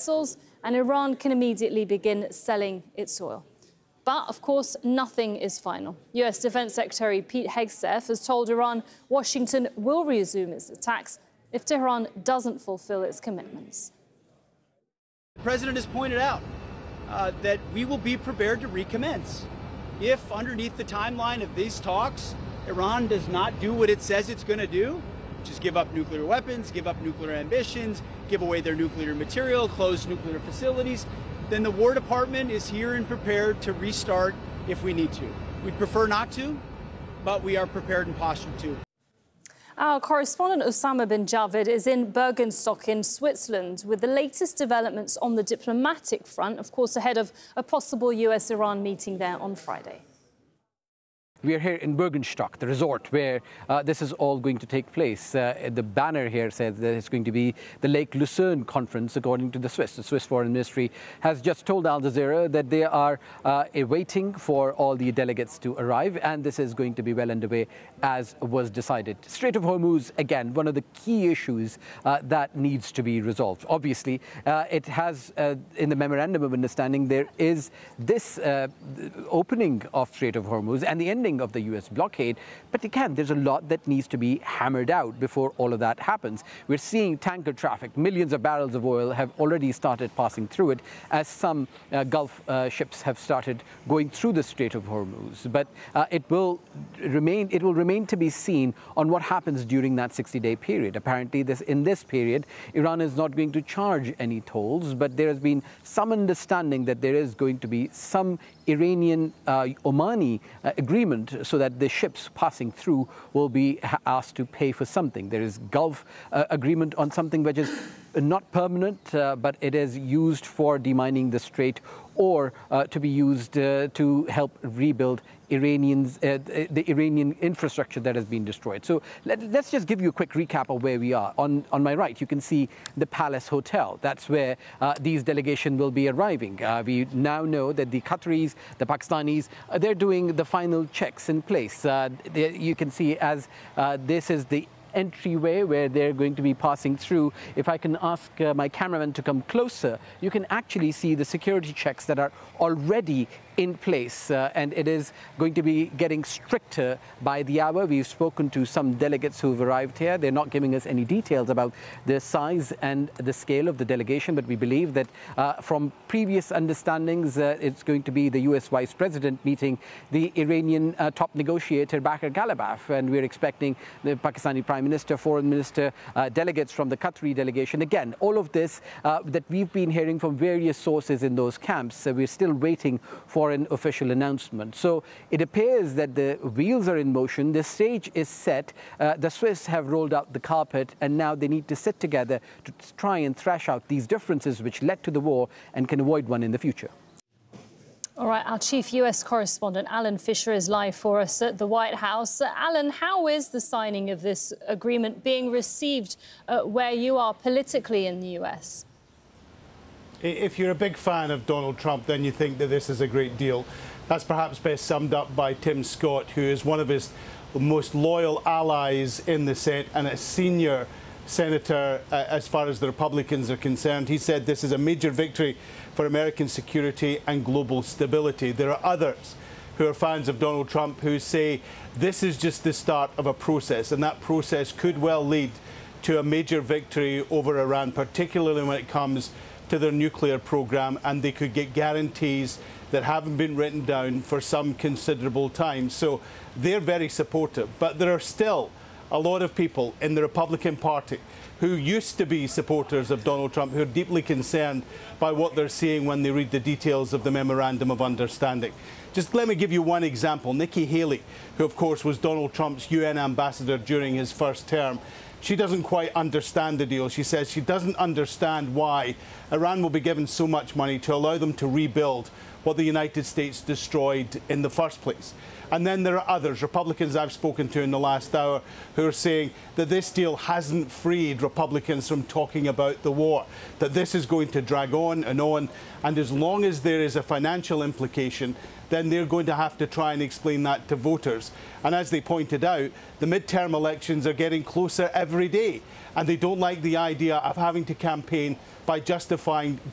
vessels, and Iran can immediately begin selling its oil. But, of course, nothing is final. US Defense Secretary Pete Hegseth has told Iran Washington will resume its attacks if Tehran doesn't fulfill its commitments. The president has pointed out that we will be prepared to recommence if, underneath the timeline of these talks, Iran does not do what it says it's going to do, which is give up nuclear weapons, give up nuclear ambitions, give away their nuclear material, close nuclear facilities, then the War Department is here and prepared to restart if we need to. We'd prefer not to, but we are prepared and postured to. Our correspondent Osama bin Javid is in Bergenstock in Switzerland with the latest developments on the diplomatic front, of course, ahead of a possible US-Iran meeting there on Friday. We are here in Bergenstock, the resort where this is all going to take place. The banner here says that it's going to be the Lake Lucerne Conference, according to the Swiss. The Swiss Foreign Ministry has just told Al Jazeera that they are waiting for all the delegates to arrive, and this is going to be well underway as was decided. Strait of Hormuz, again, one of the key issues that needs to be resolved. Obviously, it has, in the Memorandum of Understanding, there is this opening of Strait of Hormuz and the ending of the US blockade. But again, there's a lot that needs to be hammered out before all of that happens. We're seeing tanker traffic. Millions of barrels of oil have already started passing through it as some Gulf ships have started going through the Strait of Hormuz. But it will remain to be seen on what happens during that 60-day period. Apparently, in this period, Iran is not going to charge any tolls, but there has been some understanding that there is going to be some Iranian-Omani agreement so that the ships passing through will be asked to pay for something. There is Gulf agreement on something which is not permanent, but it is used for demining the strait or to be used to help rebuild the Iranian infrastructure that has been destroyed. So let's just give you a quick recap of where we are. On my right, you can see the Palace Hotel. That's where these delegations will be arriving. We now know that the Qataris, the Pakistanis, they're doing the final checks in place. You can see as this is the entryway where they're going to be passing through. If I can ask my cameraman to come closer, you can actually see the security checks that are already in place, and it is going to be getting stricter by the hour. We've spoken to some delegates who've arrived here. They're not giving us any details about the size and the scale of the delegation, but we believe that from previous understandings, it's going to be the US Vice President meeting the Iranian top negotiator Bakr Ghalibaf, and we're expecting the Pakistani Prime Minister, Foreign Minister, delegates from the Qatari delegation. Again, all of this that we've been hearing from various sources in those camps, we're still waiting for an official announcement. So it appears that the wheels are in motion, the stage is set, the Swiss have rolled out the carpet, and now they need to sit together to try and thrash out these differences which led to the war and can avoid one in the future. All right, our chief US correspondent, Alan Fisher, is live for us at the White House. Alan, how is the signing of this agreement being received where you are politically in the US? If you're a big fan of Donald Trump, then you think that this is a great deal. That's perhaps best summed up by Tim Scott, who is one of his most loyal allies in the Senate and a senior senator as far as the Republicans are concerned. He said this is a major victory for American security and global stability. There are others who are fans of Donald Trump who say this is just the start of a process, and that process could well lead to a major victory over Iran, particularly when it comes to their nuclear program, and they could get guarantees that haven't been written down for some considerable time. So they're very supportive. But there are still a lot of people in the Republican Party who used to be supporters of Donald Trump who are deeply concerned by what they're seeing when they read the details of the Memorandum of Understanding. Just let me give you one example. Nikki Haley, who of course was Donald Trump's UN ambassador during his first term, she doesn't quite understand the deal. She says she doesn't understand why Iran will be given so much money to allow them to rebuild what the United States destroyed in the first place. And then there are others, Republicans I've spoken to in the last hour, who are saying that this deal hasn't freed Republicans from talking about the war, that this is going to drag on, and as long as there is a financial implication, then they're going to have to try and explain that to voters. And as they pointed out, the midterm elections are getting closer every day, and they don't like the idea of having to campaign by justifying